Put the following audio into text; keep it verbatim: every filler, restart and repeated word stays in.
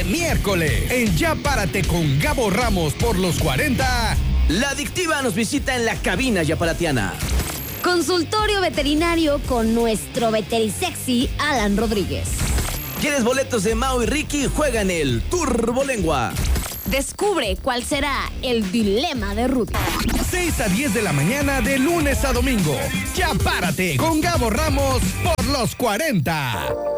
miércoles. En Ya Párate con Gabo Ramos por los cuarenta. La adictiva nos visita en la cabina yapalatiana. Consultorio veterinario con nuestro veterisexy Alan Rodríguez. ¿Quieres boletos de Mau y Ricky? Juega en el Turbolengua. Descubre cuál será el dilema de Rudy. seis a diez de la mañana de lunes a domingo. Ya Párate con Gabo Ramos por los cuarenta.